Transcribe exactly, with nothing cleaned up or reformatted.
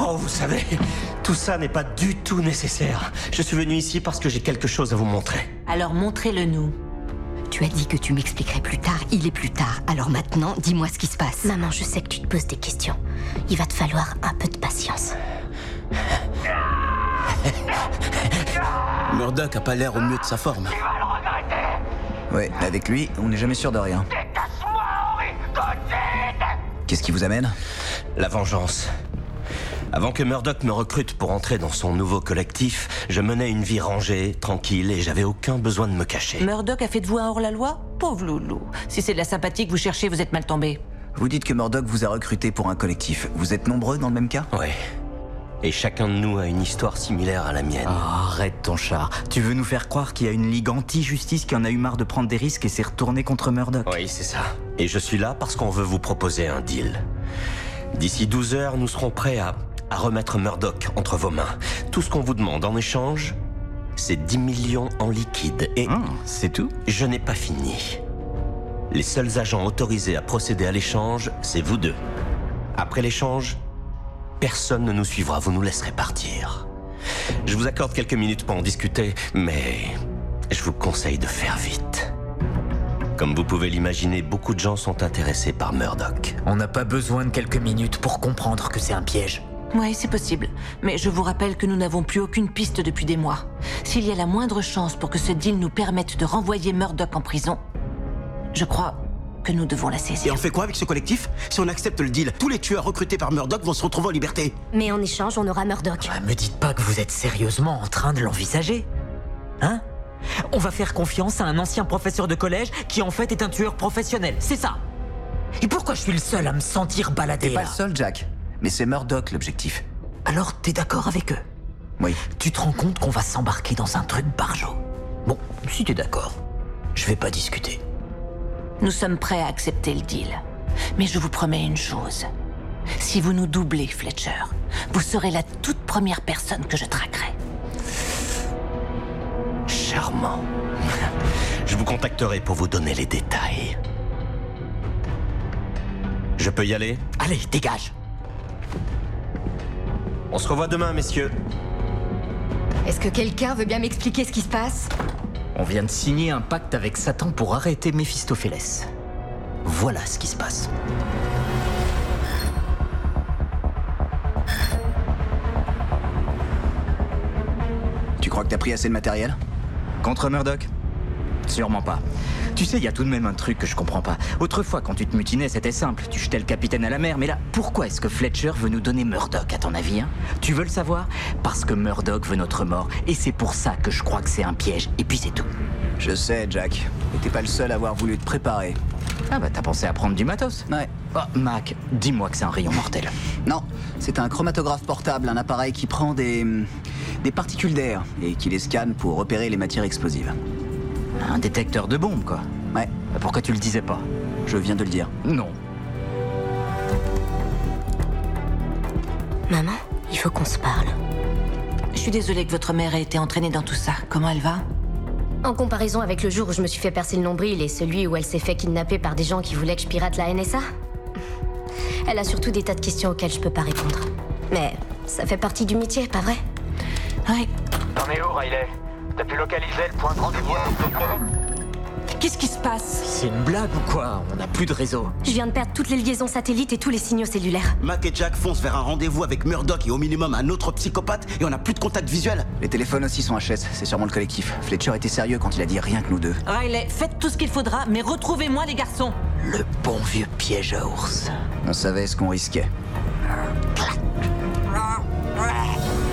Oh, vous savez, tout ça n'est pas du tout nécessaire. Je suis venu ici parce que j'ai quelque chose à vous montrer. Alors montrez-le nous. Tu as dit que tu m'expliquerais plus tard, il est plus tard. Alors maintenant, dis-moi ce qui se passe. Maman, je sais que tu te poses des questions. Il va te falloir un peu de patience. Murdoch a pas l'air au mieux de sa forme. Tu vas le regretter. Ouais, mais avec lui, on n'est jamais sûr de rien. Détache-moi, Henri, tout de suite. Qu'est-ce qui vous amène? La vengeance. Avant que Murdoch me recrute pour entrer dans son nouveau collectif, je menais une vie rangée, tranquille, et j'avais aucun besoin de me cacher. Murdoch a fait de vous un hors-la-loi? Pauvre loulou. Si c'est de la sympathie que vous cherchez, vous êtes mal tombé. Vous dites que Murdoch vous a recruté pour un collectif. Vous êtes nombreux dans le même cas? Ouais. Et chacun de nous a une histoire similaire à la mienne. Oh, arrête ton char. Tu veux nous faire croire qu'il y a une ligue anti-justice qui en a eu marre de prendre des risques et s'est retournée contre Murdoch? Oui, c'est ça. Et je suis là parce qu'on veut vous proposer un deal. D'ici douze heures, nous serons prêts à, à remettre Murdoch entre vos mains. Tout ce qu'on vous demande en échange, c'est dix millions en liquide. Et Hum, c'est tout? je n'ai pas fini. Les seuls agents autorisés à procéder à l'échange, c'est vous deux. Après l'échange, personne ne nous suivra, vous nous laisserez partir. Je vous accorde quelques minutes pour en discuter, mais je vous conseille de faire vite. Comme vous pouvez l'imaginer, beaucoup de gens sont intéressés par Murdoch. On n'a pas besoin de quelques minutes pour comprendre que c'est un piège. Oui, c'est possible. Mais je vous rappelle que nous n'avons plus aucune piste depuis des mois. S'il y a la moindre chance pour que ce deal nous permette de renvoyer Murdoch en prison, je crois que nous devons la saisir. Et on fait quoi avec ce collectif? Si on accepte le deal, tous les tueurs recrutés par Murdoch vont se retrouver en liberté. Mais en échange, on aura Murdoch. Ah, me dites pas que vous êtes sérieusement en train de l'envisager. Hein? On va faire confiance à un ancien professeur de collège qui en fait est un tueur professionnel, c'est ça? Et pourquoi je suis le seul à me sentir baladé T'es là? pas le seul, Jack. Mais c'est Murdoch l'objectif. Alors t'es d'accord avec eux? Oui. Tu te rends compte qu'on va s'embarquer dans un truc barjot? Bon, si t'es d'accord, je vais pas discuter. Nous sommes prêts à accepter le deal. Mais je vous promets une chose. Si vous nous doublez, Fletcher, vous serez la toute première personne que je traquerai. Charmant. Je vous contacterai pour vous donner les détails. Je peux y aller? Allez, dégage! On se revoit demain, messieurs. Est-ce que quelqu'un veut bien m'expliquer ce qui se passe? On vient de signer un pacte avec Satan pour arrêter Méphistophélès. Voilà ce qui se passe. Tu crois que t'as pris assez de matériel? Contre Murdoch? Sûrement pas. Tu sais, il y a tout de même un truc que je comprends pas. Autrefois, quand tu te mutinais, c'était simple. Tu jetais le capitaine à la mer. Mais là, pourquoi est-ce que Fletcher veut nous donner Murdoch, à ton avis, hein? Tu veux le savoir? Parce que Murdoch veut notre mort. Et c'est pour ça que je crois que c'est un piège. Et puis c'est tout. Je sais, Jack. Et t'es pas le seul à avoir voulu te préparer. Ah bah, t'as pensé à prendre du matos? Ouais. Oh, Mac, dis-moi que c'est un rayon mortel. Non, c'est un chromatographe portable, un appareil qui prend des... des particules d'air et qui les scanne pour repérer les matières explosives. Un détecteur de bombes, quoi. Ouais, Bah, pourquoi tu le disais pas? je viens de le dire. Non. Maman, il faut qu'on se parle. Je suis désolée que votre mère ait été entraînée dans tout ça. Comment elle va? En comparaison avec le jour où je me suis fait percer le nombril et celui où elle s'est fait kidnapper par des gens qui voulaient que je pirate la N S A, elle a surtout des tas de questions auxquelles je peux pas répondre. Mais ça fait partie du métier, pas vrai? Oui. T'en es où, Riley? T'as pu localiser le point de rendez-vous? Qu'est-ce qui se passe? C'est une blague ou quoi? On n'a plus de réseau. Je viens de perdre toutes les liaisons satellites et tous les signaux cellulaires. Mac et Jack foncent vers un rendez-vous avec Murdoch et au minimum un autre psychopathe et on n'a plus de contact visuel. Les téléphones aussi sont H S, c'est sûrement le collectif. Fletcher était sérieux quand il a dit rien que nous deux. Riley, faites tout ce qu'il faudra, mais retrouvez-moi les garçons. Le bon vieux piège à ours. On savait ce qu'on risquait.